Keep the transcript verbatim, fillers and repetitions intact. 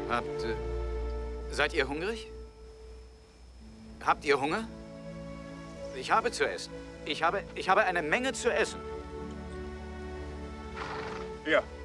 Habt... Äh, seid ihr hungrig? Habt ihr Hunger? Ich habe zu essen. Ich habe, ich habe eine Menge zu essen. Ja.